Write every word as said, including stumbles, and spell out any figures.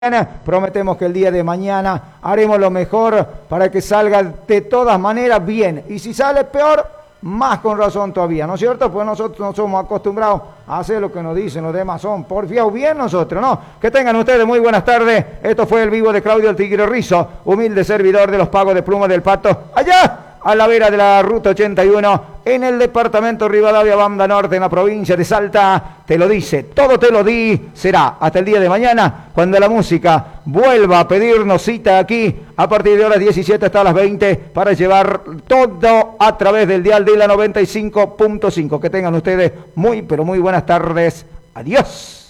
Prometemos que el día de mañana haremos lo mejor para que salga de todas maneras bien. Y si sale peor, más con razón todavía, ¿no es cierto? Pues nosotros no somos acostumbrados a hacer lo que nos dicen los demás, son porfiados bien nosotros, ¿no? Que tengan ustedes muy buenas tardes. Esto fue el vivo de Claudio el Tigre Rizzo, humilde servidor de los pagos de pluma del Pato, allá a la vera de la ruta ochenta y uno, en el departamento Rivadavia, Banda Norte, en la provincia de Salta. Te lo dice, todo te lo di. Será hasta el día de mañana, cuando la música vuelva a pedirnos cita aquí, a partir de horas diecisiete hasta las veinte, para llevar todo a través del dial de la noventa y cinco punto cinco. Que tengan ustedes muy, pero muy buenas tardes. Adiós.